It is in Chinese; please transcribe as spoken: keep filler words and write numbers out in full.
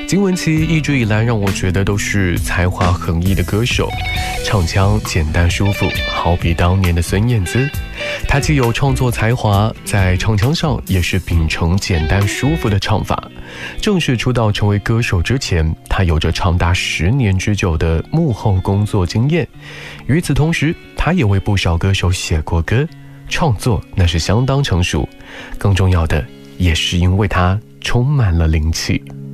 金玟岐一直以来让我觉得都是才华横溢的歌手，唱腔简单舒服，好比当年的孙燕姿。她既有创作才华，在唱腔上也是秉承简单舒服的唱法。正式出道成为歌手之前，她有着长达十年之久的幕后工作经验。与此同时，她也为不少歌手写过歌，创作那是相当成熟。更重要的，也是因为她充满了灵气。